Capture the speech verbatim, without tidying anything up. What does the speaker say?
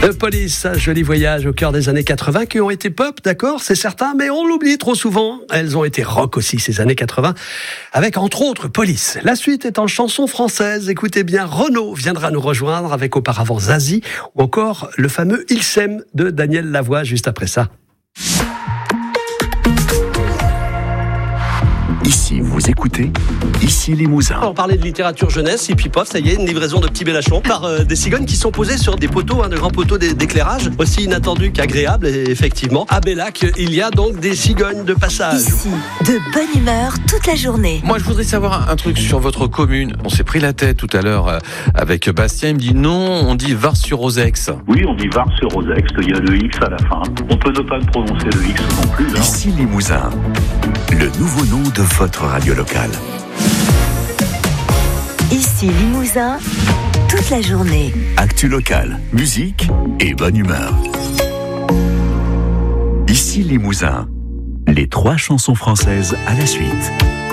The Police, joli voyage au cœur des années quatre-vingts qui ont été pop, d'accord, c'est certain, mais on l'oublie trop souvent. Elles ont été rock aussi, ces années quatre-vingts, avec entre autres Police. La suite est en chanson française. Écoutez bien, Renaud viendra nous rejoindre avec auparavant Zazie ou encore le fameux Il s'aime de Daniel Lavoie juste après ça. Ici, vous écoutez Ici Limousin. On parlait de littérature jeunesse et puis pof, ça y est, une livraison de petits Bellachon par euh, des cigognes qui sont posées sur des poteaux, hein, de grands poteaux d'éclairage, aussi inattendus qu'agréables. Et effectivement, à Bellac, il y a donc des cigognes de passage. Ici, de bonne humeur toute la journée. Moi, je voudrais savoir un truc sur votre commune. On s'est pris la tête tout à l'heure euh, avec Bastien. Il me dit non, on dit Var-sur-Rosex. Oui, on dit Var-sur-Rosex. Il y a le X à la fin. On peut ne pas prononcer le X non plus. Hein. Ici Limousin, le nouveau nom de votre radio locale. Ici Limousin, toute la journée. Actu locale, musique et bonne humeur. Ici Limousin, les trois chansons françaises à la suite.